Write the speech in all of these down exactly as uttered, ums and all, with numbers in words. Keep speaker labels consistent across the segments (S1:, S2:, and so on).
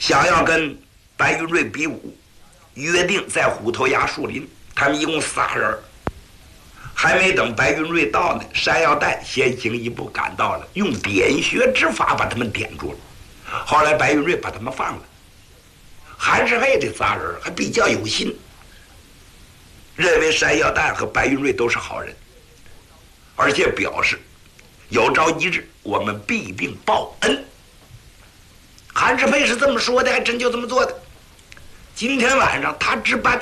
S1: 想要跟白云瑞比武，约定在虎头崖树林。他们一共仨人，还没等白云瑞到呢，山药蛋先行一步赶到了，用点穴之法把他们点住了。后来白云瑞把他们放了。韩世佩这仨人还比较有心，认为山药蛋和白云瑞都是好人，而且表示有朝一日我们必定报恩。韩世佩是这么说的，还真就这么做的。今天晚上他值班，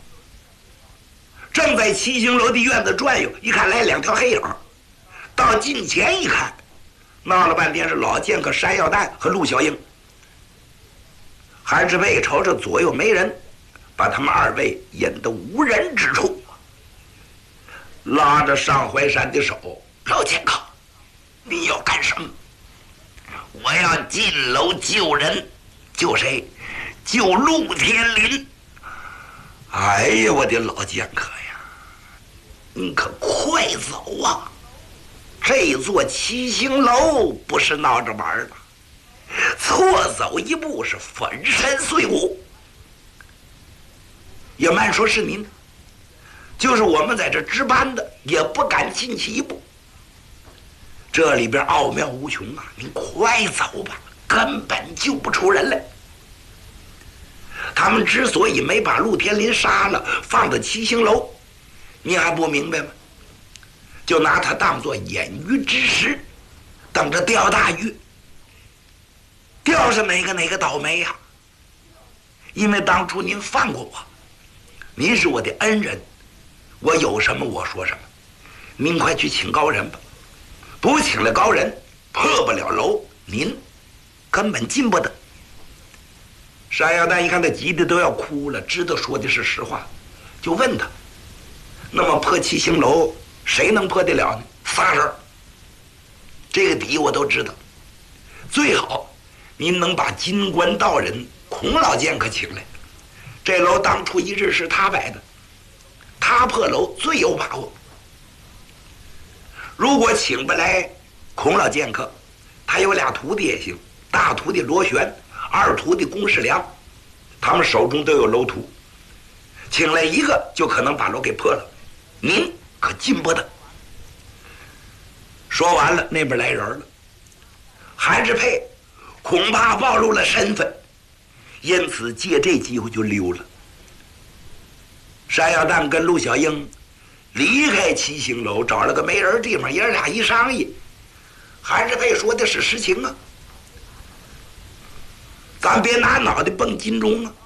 S1: 正在七星楼的院子转悠，一看来两条黑影，到近前一看，闹了半天是老剑客山药蛋和陆小英。韩世佩瞅瞅左右没人，把他们二位引得无人之处，拉着上怀山的手：“老剑客，你要干什么？”“我要进楼救人。”“救谁？”“救陆天林。”“哎呀，我的老剑客呀，你可快走啊！这座七星楼不是闹着玩的，错走一步是粉身碎骨。也慢说是您，就是我们在这值班的，也不敢进去一步。这里边奥妙无穷啊！您快走吧，根本救不出人来。”他们之所以没把陆天林杀了，放到七星楼，你还不明白吗？就拿他当作演鱼之食，等着钓大鱼。钓是哪个哪个倒霉呀、啊？因为当初您放过我，您是我的恩人，我有什么我说什么。您快去请高人吧，不请了高人，破不了楼，您根本进不得。山药蛋一看他急得都要哭了，知道说的是实话，就问他：“那么破七星楼谁能破得了呢？”“仨人，这个底我都知道。最好您能把金冠道人孔老剑客请来，这楼当初一日是他摆的，他破楼最有把握。如果请不来孔老剑客，他有俩徒弟也行，大徒弟罗旋，二徒弟龚世良，他们手中都有楼图，请来一个就可能把楼给破了，您可进不得。”说完了，那边来人了。韩世佩恐怕暴露了身份，因此借这机会就溜了。山药蛋跟陆小英离开七星楼，找了个没人地方，爷俩一商议，韩世佩说的是实情啊，咱别拿脑袋蹦金钟啊！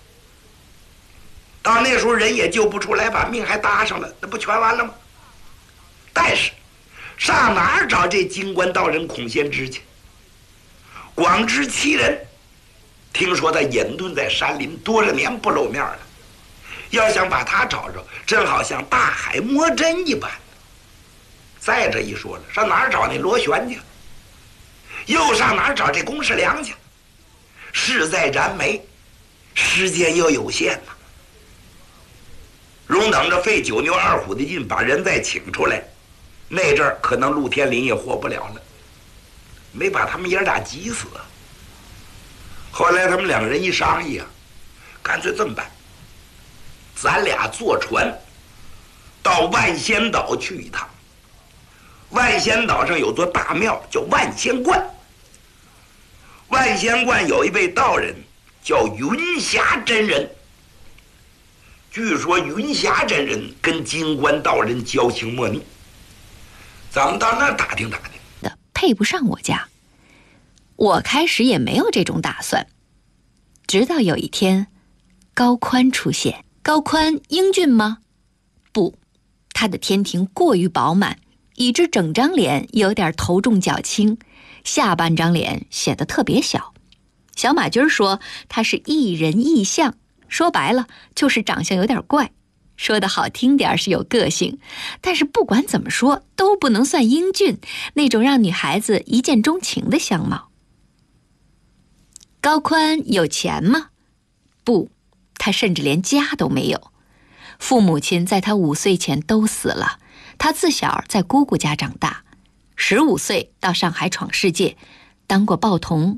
S1: 到那时候人也救不出来，把命还搭上了，那不全完了吗？但是上哪儿找这金冠道人孔先知去？广知其人，听说他隐遁在山林多少年不露面了，要想把他找着，正好像大海摸针一般。再这一说了，上哪儿找那螺旋去？又上哪儿找这龚世良去？事在燃眉，时间又有限呐、啊。容等着费九牛二虎的劲把人再请出来，那阵儿可能陆天林也活不了了，没把他们爷俩急死啊。后来他们两个人一商议啊，干脆这么办，咱俩坐船到万仙岛去一趟。万仙岛上有座大庙叫万仙观，万仙观有一位道人叫云霞真人，据说云霞真人跟金冠道人交情莫逆，咱们到那儿打听打听。
S2: 配不上我家，我开始也没有这种打算，直到有一天高宽出现。高宽英俊吗？不，他的天庭过于饱满，以致整张脸有点头重脚轻，下半张脸显得特别小。小马驹说他是一人一相，说白了就是长相有点怪，说的好听点是有个性，但是不管怎么说都不能算英俊，那种让女孩子一见钟情的相貌。高宽有钱吗？不，他甚至连家都没有，父母亲在他五岁前都死了，他自小在姑姑家长大，十五岁到上海闯世界，当过报童，